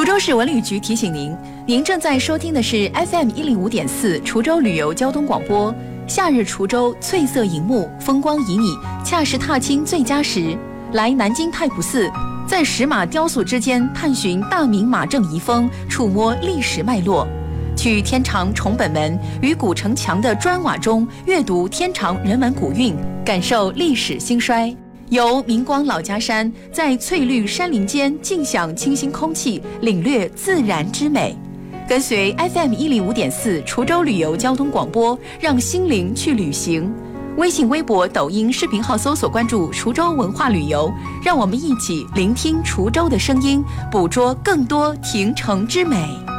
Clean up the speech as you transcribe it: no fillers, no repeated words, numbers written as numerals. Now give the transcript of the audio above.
滁州市文旅局提醒您，您正在收听的是 FM105.4滁州旅游交通广播。夏日滁州翠色银幕，风光旖旎，恰是踏青最佳时。来南京太仆寺，在石马雕塑之间探寻大明马正遗风，触摸历史脉络。去天长崇本门与古城墙的砖瓦中阅读天长人文古韵，感受历史兴衰。游明光老家山，在翠绿山林间静享清新空气，领略自然之美。跟随 FM105.4滁州旅游交通广播，让心灵去旅行。微信、微博、抖音视频号搜索关注滁州文化旅游，让我们一起聆听滁州的声音，捕捉更多亭城之美。